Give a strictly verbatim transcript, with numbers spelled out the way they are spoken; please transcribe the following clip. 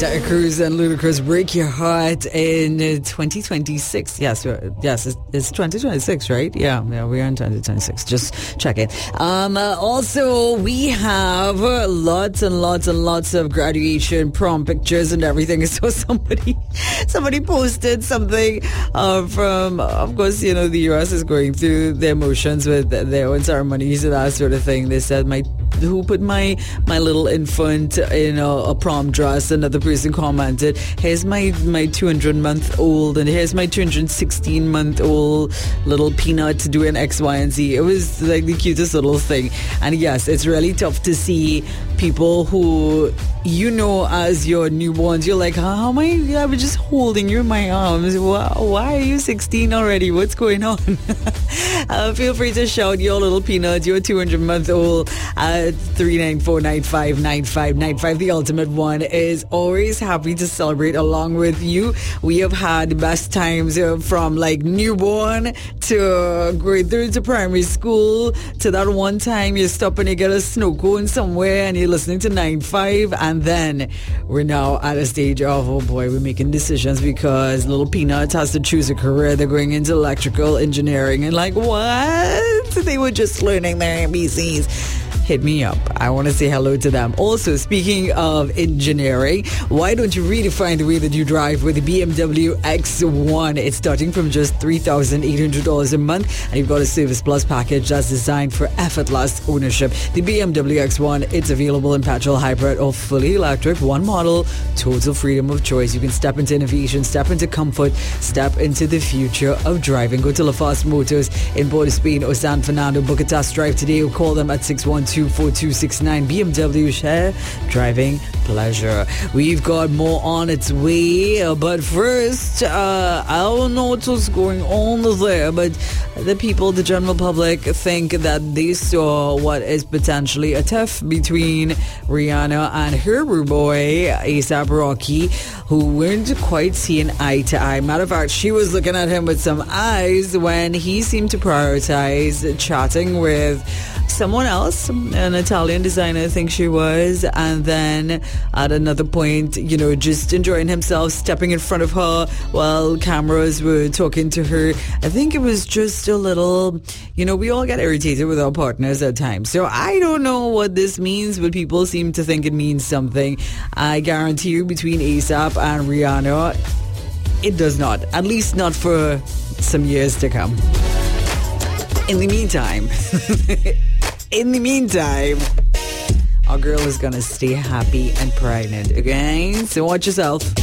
Terry Crews and Ludacris, Break Your Heart in twenty twenty-six. Yes, yes, it's, it's twenty twenty-six, right? Yeah, yeah, we are in twenty twenty-six. Just check it. Um, uh, also, we have uh, lots and lots and lots of graduation, prom pictures and everything. So somebody, somebody posted something uh, from, of course, you know, the U S is going through their motions with their own ceremonies and that sort of thing. They said, my who put my my little infant in a, a prom dress? Another person commented, here's my my two hundred month old, and here's my two hundred sixteen month old little peanut doing X, Y, and Z. It was like the cutest little thing. And yes, it's really tough to see people who you know as your newborns. You're like, how am I? I was just holding you in my arms. Why, why are you sixteen already? What's going on? uh, feel free to shout your little peanut, your two hundred month old at three nine four nine five nine five nine five. The Ultimate One is always happy to celebrate along with you. We have had the best times uh, from like newborn to uh, grade through to primary school to that one time you stop and you get a snow cone somewhere and you're listening to nine five, and then we're now at a stage of, oh boy, we're making decisions because little Peanut has to choose a career. They're going into electrical engineering, and like, what? They were just learning their A B Cs. Hit me up. I want to say hello to them. Also, speaking of engineering, why don't you redefine the way that you drive with the B M W X one? It's starting from just three thousand eight hundred dollars a month, and you've got a Service Plus package that's designed for effortless ownership. The B M W X one, it's available in petrol, hybrid, or fully electric. One model, total freedom of choice. You can step into innovation, step into comfort, step into the future of driving. Go to LaFast Motors in Port of Spain or San Fernando. Book a test drive today or call them at six one two, four two six nine. B M W, share driving pleasure. We've got more on its way, uh, but first, uh, I don't know what's going on there, but the people, the general public, think that they saw what is potentially a tiff between Rihanna and her boy, A$AP Rocky, who weren't quite seeing eye to eye. Matter of fact, she was looking at him with some eyes when he seemed to prioritize chatting with someone else, an Italian designer, I think she was, and then at another point, you know, just enjoying himself, stepping in front of her while cameras were talking to her. I think it was just a little, you know, we all get irritated with our partners at times. So I don't know what this means, but people seem to think it means something. I guarantee you, between A$AP and Rihanna, it does not. At least not for some years to come. In the meantime... In the meantime, our girl is gonna stay happy and pregnant, okay? So watch yourself.